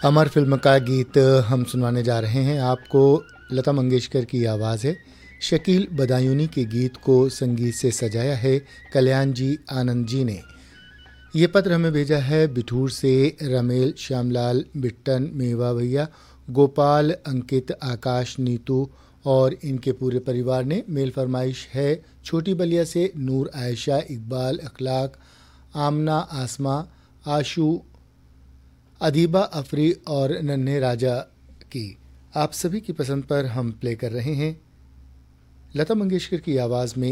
अमर film का गीत हम सुनवाने जा रहे हैं आपको। लता मंगेशकर की आवाज़ है। शकील बदायूनी के गीत को संगीत से सजाया है कल्याण जी आनंद जी ने। ये पत्र हमें भेजा है बिठूर से रमेल, श्यामलाल, बिट्टन, मेवा भैया, गोपाल, अंकित, आकाश, नीतू और इनके पूरे परिवार ने। मेल फरमाइश है छोटी बलिया से नूर, आयशा, इकबाल, अखलाक, आमना, आसमा, आशू, अदीबा, अफरी और नन्हे राजा की। आप सभी की पसंद पर हम प्ले कर रहे हैं लता मंगेशकर की आवाज़ में